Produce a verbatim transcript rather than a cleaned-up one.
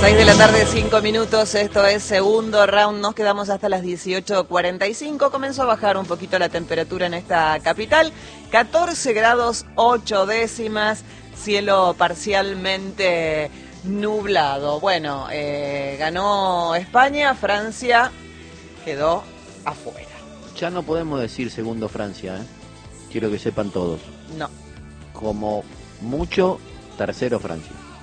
seis de la tarde, cinco minutos, esto es segundo round, nos quedamos hasta las dieciocho cuarenta y cinco, comenzó a bajar un poquito la temperatura en esta capital, catorce grados ocho décimas, cielo parcialmente nublado. Bueno, eh, ganó España, Francia quedó afuera. Ya no podemos decir segundo Francia, ¿eh? Quiero que sepan todos. No. Como mucho, tercero Francia.